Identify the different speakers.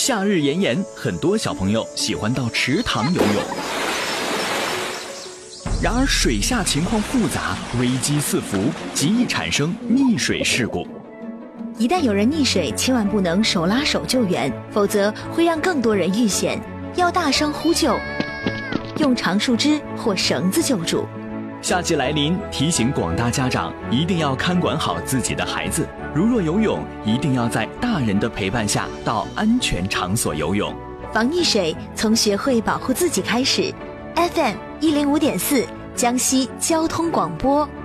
Speaker 1: 夏日炎炎，很多小朋友喜欢到池塘游泳。然而水下情况复杂，危机四伏，极易产生溺水事故。
Speaker 2: 一旦有人溺水，千万不能手拉手救援，否则会让更多人遇险。要大声呼救，用长树枝或绳子救助。
Speaker 1: 夏季来临，提醒广大家长一定要看管好自己的孩子。如若游泳，一定要在大人的陪伴下到安全场所游泳。
Speaker 2: 防溺水从学会保护自己开始。FM 105.4，江西交通广播。